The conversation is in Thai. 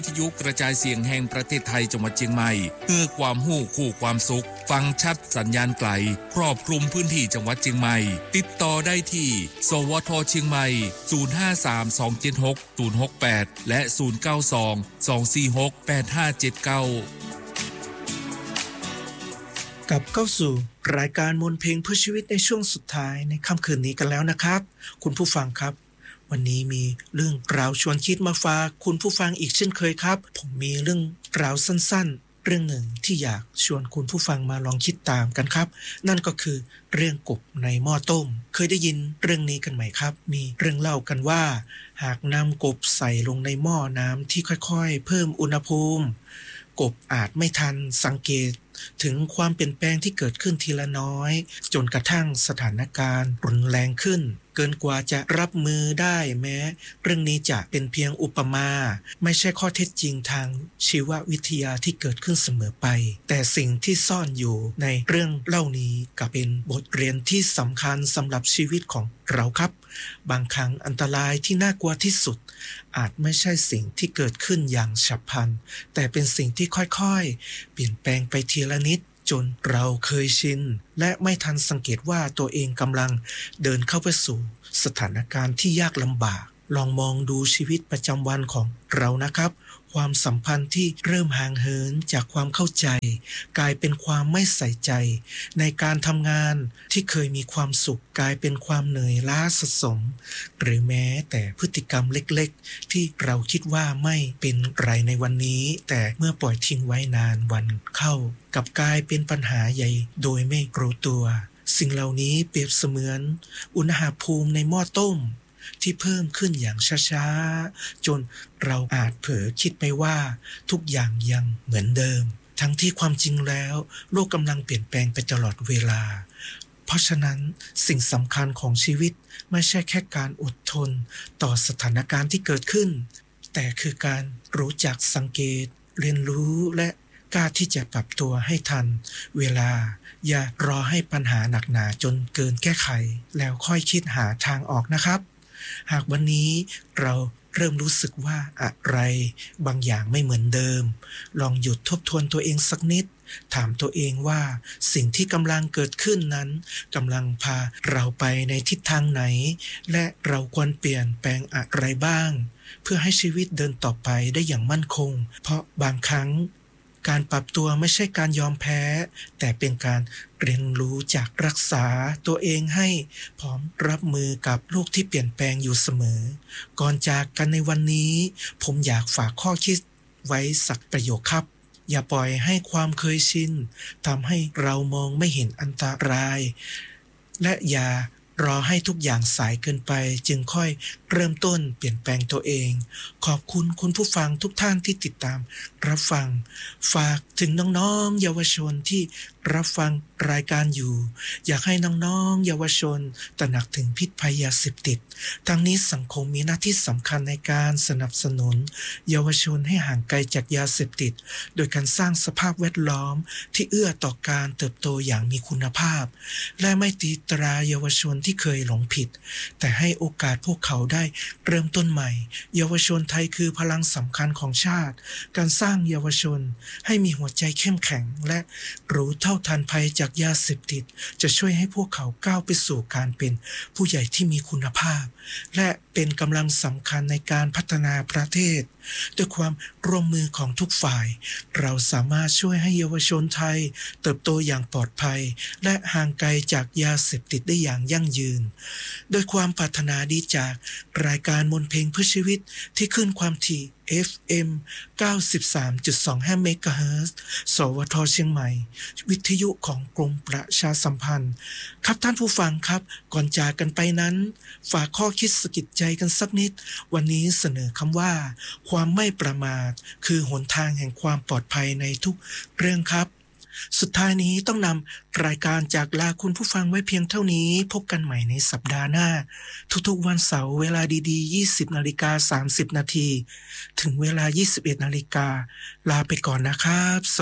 วิทยุกระจายเสียงแห่งประเทศไทยจังหวัดเชียงใหม่เพื่อความรู้คู่ความสุขฟังชัดสัญญาณไกลครอบคลุมพื้นที่จังหวัดเชียงใหม่ติดต่อได้ที่สวทเชียงใหม่053276 068และ0922468579 กลับเข้าสู่รายการมนต์เพลงเพื่อชีวิตในช่วงสุดท้ายในค่ำคืนนี้กันแล้วนะครับคุณผู้ฟังครับวันนี้มีเรื่องราวชวนคิดมาฝากคุณผู้ฟังอีกเช่นเคยครับผมมีเรื่องราวสั้นๆเรื่องหนึ่งที่อยากชวนคุณผู้ฟังมาลองคิดตามกันครับนั่นก็คือเรื่องกบในหม้อต้มเคยได้ยินเรื่องนี้กันไหมครับมีเรื่องเล่ากันว่าหากนำกบใส่ลงในหม้อน้ำที่ค่อยๆเพิ่มอุณหภูมิกบอาจไม่ทันสังเกตถึงความเปลี่ยนแปลงที่เกิดขึ้นทีละน้อยจนกระทั่งสถานการณ์รุนแรงขึ้นเกินกว่าจะรับมือได้แม้เรื่องนี้จะเป็นเพียงอุปมาไม่ใช่ข้อเท็จจริงทางชีววิทยาที่เกิดขึ้นเสมอไปแต่สิ่งที่ซ่อนอยู่ในเรื่องเล่านี้ก็เป็นบทเรียนที่สำคัญสำหรับชีวิตของเราครับบางครั้งอันตรายที่น่ากลัวที่สุดอาจไม่ใช่สิ่งที่เกิดขึ้นอย่างฉับพลันแต่เป็นสิ่งที่ค่อยๆเปลี่ยนแปลงไปทีละนิดจนเราเคยชินและไม่ทันสังเกตว่าตัวเองกำลังเดินเข้าไปสู่สถานการณ์ที่ยากลำบากลองมองดูชีวิตประจำวันของเรานะครับความสัมพันธ์ที่เริ่มห่างเหินจากความเข้าใจกลายเป็นความไม่ใส่ใจในการทำงานที่เคยมีความสุขกลายเป็นความเหนื่อยล้าสะสมหรือแม้แต่พฤติกรรมเล็กๆที่เราคิดว่าไม่เป็นไรในวันนี้แต่เมื่อปล่อยทิ้งไว้นานวันเข้ากลับกลายเป็นปัญหาใหญ่โดยไม่รู้ตัวสิ่งเหล่านี้เปรียบเสมือนอุณหภูมิในหม้อต้มที่เพิ่มขึ้นอย่างช้าๆจนเราอาจเผลอคิดไปว่าทุกอย่างยังเหมือนเดิมทั้งที่ความจริงแล้วโลกกำลังเปลี่ยนแปลงไปตลอดเวลาเพราะฉะนั้นสิ่งสำคัญของชีวิตไม่ใช่แค่การอดทนต่อสถานการณ์ที่เกิดขึ้นแต่คือการรู้จักสังเกตเรียนรู้และกล้าที่จะปรับตัวให้ทันเวลาอย่ารอให้ปัญหาหนักหนาจนเกินแก้ไขแล้วค่อยคิดหาทางออกนะครับหากวันนี้เราเริ่มรู้สึกว่าอะไรบางอย่างไม่เหมือนเดิมลองหยุดทบทวนตัวเองสักนิดถามตัวเองว่าสิ่งที่กำลังเกิดขึ้นนั้นกำลังพาเราไปในทิศทางไหนและเราควรเปลี่ยนแปลงอะไรบ้างเพื่อให้ชีวิตเดินต่อไปได้อย่างมั่นคงเพราะบางครั้งการปรับตัวไม่ใช่การยอมแพ้แต่เป็นการเรียนรู้จากรักษาตัวเองให้พร้อมรับมือกับโลกที่เปลี่ยนแปลงอยู่เสมอก่อนจากกันในวันนี้ผมอยากฝากข้อคิดไว้สักประโยคครับอย่าปล่อยให้ความเคยชินทำให้เรามองไม่เห็นอันตรายและอย่ารอให้ทุกอย่างสายเกินไปจึงค่อยเริ่มต้นเปลี่ยนแปลงตัวเองขอบคุณคุณผู้ฟังทุกท่านที่ติดตามรับฟังฝากถึงน้องๆเยาวชนที่รับฟังรายการอยู่อยากให้น้องๆเยาวชนตระหนักถึงพิษภัยยาเสพติดทั้งนี้สังคมมีหน้าที่สำคัญในการสนับสนุนเยาวชนให้ห่างไกลจากยาเสพติดโดยการสร้างสภาพแวดล้อมที่เอื้อต่อการเติบโตอย่างมีคุณภาพและไม่ตีตราเยาวชนที่เคยหลงผิดแต่ให้โอกาสพวกเขาได้เริ่มต้นใหม่เยาวชนไทยคือพลังสำคัญของชาติการสร้างเยาวชนให้มีหัวใจเข้มแข็งและรู้เท่าทันภัยจากยาเสพติดจะช่วยให้พวกเขาก้าวไปสู่การเป็นผู้ใหญ่ที่มีคุณภาพและเป็นกำลังสำคัญในการพัฒนาประเทศด้วยความร่วมมือของทุกฝ่ายเราสามารถช่วยให้เยาวชนไทยเติบโตอย่างปลอดภัยและห่างไกลจากยาเสพติดได้อย่างยั่งยืนโดยความปรารถนาดีจากรายการมนต์เพลงเพื่อชีวิตที่ขึ้นความถี่ FM 93.25 เมกะเฮิรตซ์สวทเชียงใหม่วิทยุของกรมประชาสัมพันธ์ครับท่านผู้ฟังครับก่อนจากกันไปนั้นฝากข้อคิดสะกิดใจกันสักนิดวันนี้เสนอคำว่าความไม่ประมาทคือหนทางแห่งความปลอดภัยในทุกเรื่องครับสุดท้ายนี้ต้องนำรายการจากลาคุณผู้ฟังไว้เพียงเท่านี้พบกันใหม่ในสัปดาห์หน้าทุกๆวันเสาร์เวลาดีๆ 20:30 น.ถึงเวลา 21:00 น.ลาไปก่อนนะครับ